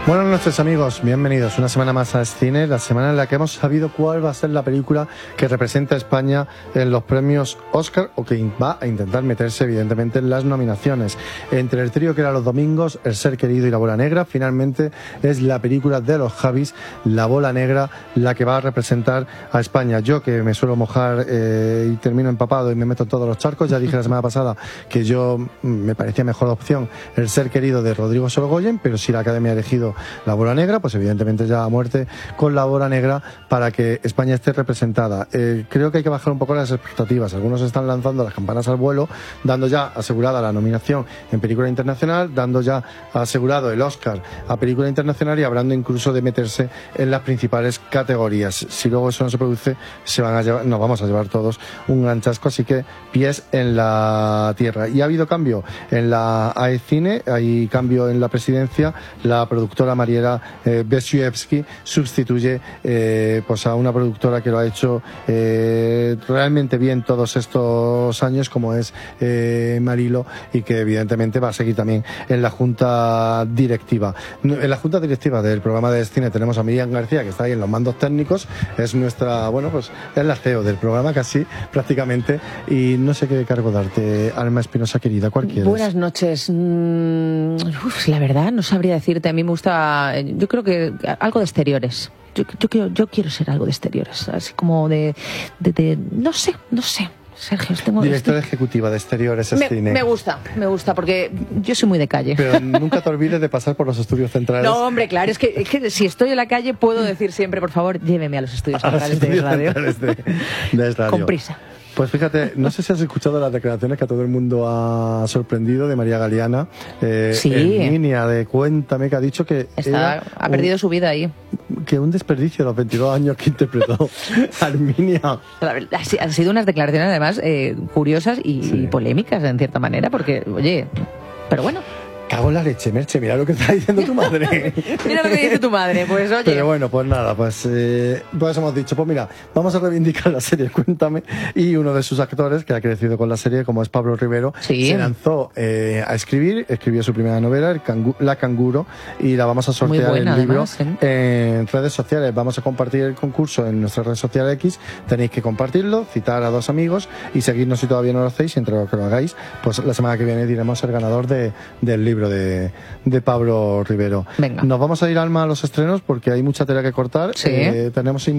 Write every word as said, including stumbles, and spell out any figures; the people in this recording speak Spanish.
Buenas noches, amigos, bienvenidos una semana más a Cine, la semana en la que hemos sabido cuál va a ser la película que representa a España en los premios Oscar, o que va a intentar meterse evidentemente en las nominaciones. Entre el trío que era los domingos, El ser querido y La bola negra, finalmente es la película de los Javis, La bola negra, la que va a representar a España. Yo, que me suelo mojar eh, y termino empapado y me meto en todos los charcos, ya dije la semana pasada que yo me parecía mejor opción El ser querido de Rodrigo Sorogoyen, pero si la Academia ha elegido La bola negra, pues evidentemente ya a muerte con La bola negra para que España esté representada. Eh, creo que hay que bajar un poco las expectativas. Algunos están lanzando las campanas al vuelo, dando ya asegurada la nominación en película internacional, dando ya asegurado el Oscar a película internacional y hablando incluso de meterse en las principales categorías. Si luego eso no se produce, se van a llevar, nos vamos a llevar todos un gran chasco, así que pies en la tierra. Y ha habido cambio en la A E Cine, hay cambio en la presidencia. La productora Mariela eh, Besiewski sustituye eh, pues a una productora que lo ha hecho eh, realmente bien todos estos años, como es eh, Marilo, y que evidentemente va a seguir también en la junta directiva. En la junta directiva del programa de Cine tenemos a Miriam García, que está ahí en los mandos técnicos, es nuestra, bueno, pues es la C E O del programa casi, prácticamente, y no sé qué cargo darte, Alma Espinosa querida, ¿cuál quieres? Buenas noches. Mm, uf, la verdad, no sabría decirte, a mí me gusta, yo creo que algo de exteriores. Yo, yo, quiero, yo quiero ser algo de exteriores, así como de, de, de no sé, no sé. Sergio, tengo, Directora estoy... ejecutiva de Exteriores es me, Cine. Me gusta, me gusta, porque yo soy muy de calle. Pero nunca te olvides de pasar por los estudios centrales. No, hombre, claro, es que, es que si estoy en la calle puedo decir siempre, por favor, lléveme a los estudios a centrales los estudios de radio. Centrales de, de radio. Con prisa. Pues fíjate, no sé si has escuchado las declaraciones que a todo el mundo ha sorprendido de María Galeana. Eh, sí. Herminia de Cuéntame, que ha dicho que Está, ha un, perdido su vida ahí. Que un desperdicio los veintidós años que interpretó a Herminia. La verdad, han sido unas declaraciones además eh, curiosas y, sí. y polémicas en cierta manera, porque, oye, pero bueno. Cago en la leche, Merche, mira lo que está diciendo tu madre. Mira lo que dice tu madre, pues oye. Pero bueno, pues nada, pues, eh, pues hemos dicho, pues mira, vamos a reivindicar la serie Cuéntame, y uno de sus actores, que ha crecido con la serie, como es Pablo Rivero, sí. se lanzó eh, a escribir, escribió su primera novela, el cangu La Canguro, y la vamos a sortear buena, el libro además, ¿eh? en redes sociales. Vamos a compartir el concurso en nuestra red social X, tenéis que compartirlo, citar a dos amigos y seguirnos si todavía no lo hacéis, y entre lo que lo hagáis, pues la semana que viene diremos el ganador de, del libro de, de Pablo Rivero. Venga. Nos vamos a ir, Alma, a los estrenos porque hay mucha tela que cortar. Sí. Eh, tenemos